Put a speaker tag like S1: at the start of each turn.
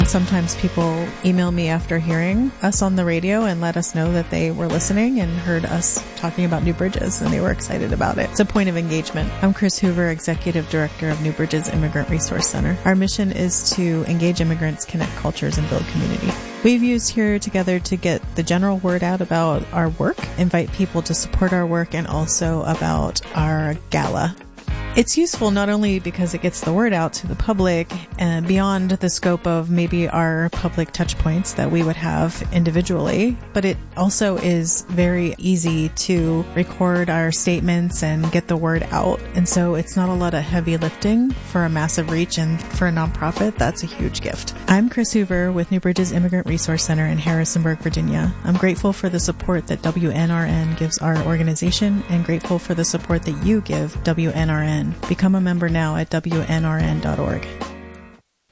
S1: Sometimes people email me after hearing us on the radio and let us know that they were listening and heard us talking about New Bridges and they were excited about it. It's a point of engagement. I'm Chris Hoover, Executive Director of New Bridges Immigrant Resource Center. Our mission is to engage immigrants, connect cultures, and build community. We've used Here Together to get the general word out about our work, invite people to support our work, and also about our gala. It's useful not only because it gets the word out to the public and beyond the scope of maybe our public touch points that we would have individually, but it also is very easy to record our statements and get the word out. And so it's not a lot of heavy lifting for a massive reach, and for a nonprofit, that's a huge gift. I'm Chris Hoover with New Bridges Immigrant Resource Center in Harrisonburg, Virginia. I'm grateful for the support that WNRN gives our organization and grateful for the support that you give WNRN. Become a member now at WNRN.org.